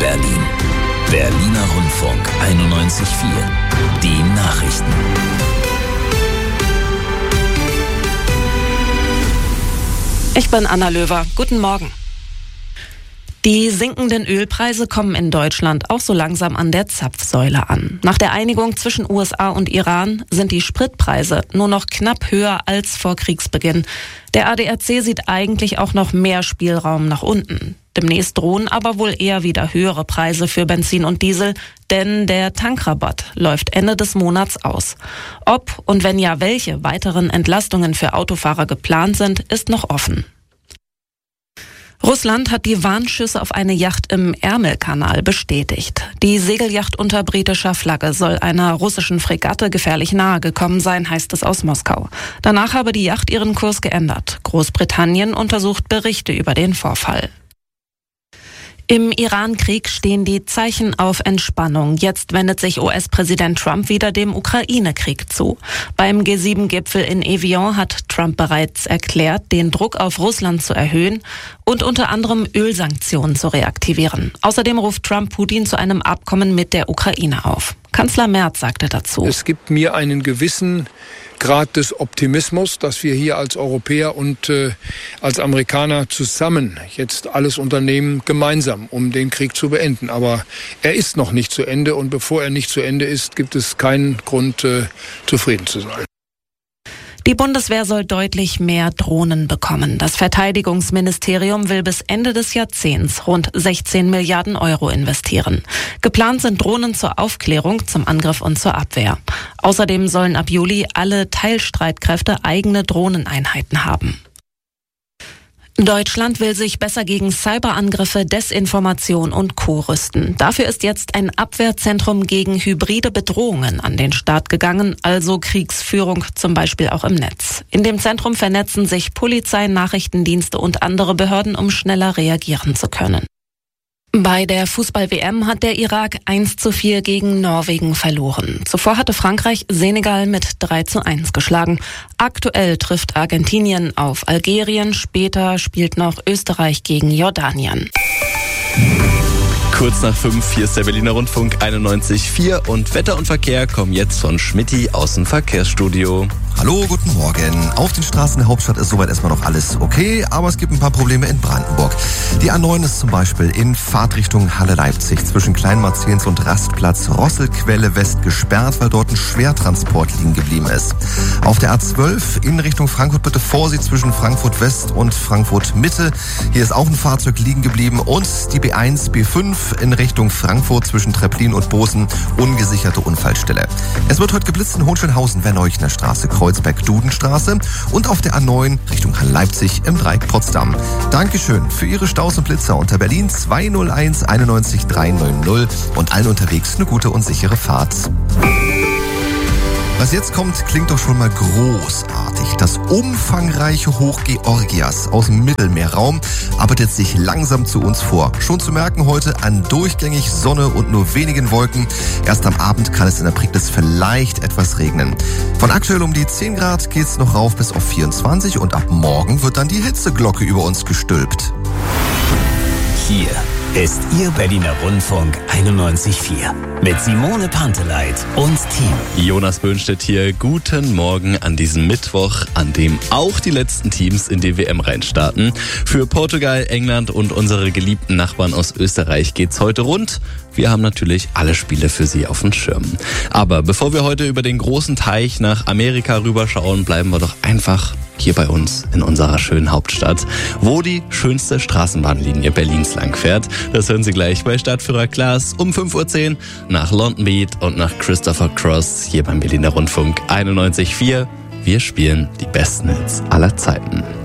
Berlin. Berliner Rundfunk 91.4. Die Nachrichten. Ich bin Anna Löwer. Guten Morgen. Die sinkenden Ölpreise kommen in Deutschland auch so langsam an der Zapfsäule an. Nach der Einigung zwischen USA und Iran sind die Spritpreise nur noch knapp höher als vor Kriegsbeginn. Der ADAC sieht eigentlich auch noch mehr Spielraum nach unten. Demnächst drohen aber wohl eher wieder höhere Preise für Benzin und Diesel, denn der Tankrabatt läuft Ende des Monats aus. Ob und wenn ja, welche weiteren Entlastungen für Autofahrer geplant sind, ist noch offen. Russland hat die Warnschüsse auf eine Yacht im Ärmelkanal bestätigt. Die Segelyacht unter britischer Flagge soll einer russischen Fregatte gefährlich nahe gekommen sein, heißt es aus Moskau. Danach habe die Yacht ihren Kurs geändert. Großbritannien untersucht Berichte über den Vorfall. Im Iran-Krieg stehen die Zeichen auf Entspannung. Jetzt wendet sich US-Präsident Trump wieder dem Ukraine-Krieg zu. Beim G7-Gipfel in Evian hat Trump bereits erklärt, den Druck auf Russland zu erhöhen und unter anderem Ölsanktionen zu reaktivieren. Außerdem ruft Trump Putin zu einem Abkommen mit der Ukraine auf. Kanzler Merz sagte dazu: Es gibt mir einen gewissen Grad des Optimismus, dass wir hier als Europäer und als Amerikaner zusammen jetzt alles unternehmen, gemeinsam, um den Krieg zu beenden. Aber er ist noch nicht zu Ende und bevor er nicht zu Ende ist, gibt es keinen Grund, zufrieden zu sein. Die Bundeswehr soll deutlich mehr Drohnen bekommen. Das Verteidigungsministerium will bis Ende des Jahrzehnts rund 16 Milliarden Euro investieren. Geplant sind Drohnen zur Aufklärung, zum Angriff und zur Abwehr. Außerdem sollen ab Juli alle Teilstreitkräfte eigene Drohneneinheiten haben. Deutschland will sich besser gegen Cyberangriffe, Desinformation und Co. rüsten. Dafür ist jetzt ein Abwehrzentrum gegen hybride Bedrohungen an den Start gegangen, also Kriegsführung zum Beispiel auch im Netz. In dem Zentrum vernetzen sich Polizei, Nachrichtendienste und andere Behörden, um schneller reagieren zu können. Bei der Fußball-WM hat der Irak 1:4 gegen Norwegen verloren. Zuvor hatte Frankreich Senegal mit 3:1 geschlagen. Aktuell trifft Argentinien auf Algerien. Später spielt noch Österreich gegen Jordanien. Kurz nach 5, hier ist der Berliner Rundfunk 91.4 und Wetter und Verkehr kommen jetzt von Schmitty aus dem Verkehrsstudio. Hallo, guten Morgen. Auf den Straßen der Hauptstadt ist soweit erstmal noch alles okay, aber es gibt ein paar Probleme in Brandenburg. Die A9 ist zum Beispiel in Fahrtrichtung Halle-Leipzig zwischen Kleinmarzens und Rastplatz Rosselquelle West gesperrt, weil dort ein Schwertransport liegen geblieben ist. Auf der A12 in Richtung Frankfurt bitte Vorsicht zwischen Frankfurt West und Frankfurt Mitte. Hier ist auch ein Fahrzeug liegen geblieben und die B1, B5 in Richtung Frankfurt zwischen Treplin und Bosen, ungesicherte Unfallstelle. Es wird heute geblitzt in Hohenschönhausen, Werneuchner Straße, Kreuzberg-Dudenstraße und auf der A9 Richtung Halle-Leipzig im Dreieck Potsdam. Dankeschön für Ihre Staus und Blitzer unter Berlin 201 91 390 und allen unterwegs eine gute und sichere Fahrt. Was jetzt kommt, klingt doch schon mal großartig. Das umfangreiche Hoch Georgias aus dem Mittelmeerraum arbeitet sich langsam zu uns vor. Schon zu merken heute an durchgängig Sonne und nur wenigen Wolken. Erst am Abend kann es in der Prignitz vielleicht etwas regnen. Von aktuell um die 10 Grad geht's noch rauf bis auf 24 und ab morgen wird dann die Hitzeglocke über uns gestülpt. Hier ist Ihr Berliner Rundfunk 91.4 mit Simone Panteleit und Team. Jonas Böhnstedt hier. Guten Morgen an diesem Mittwoch, an dem auch die letzten Teams in die WM reinstarten. Für Portugal, England und unsere geliebten Nachbarn aus Österreich geht's heute rund. Wir haben natürlich alle Spiele für Sie auf dem Schirm. Aber bevor wir heute über den großen Teich nach Amerika rüberschauen, bleiben wir doch einfach hier bei uns in unserer schönen Hauptstadt, wo die schönste Straßenbahnlinie Berlins lang fährt. Das hören Sie gleich bei Stadtführer Klaas um 5:10 Uhr nach London Beat und nach Christopher Cross hier beim Berliner Rundfunk 91.4. Wir spielen die besten Hits aller Zeiten.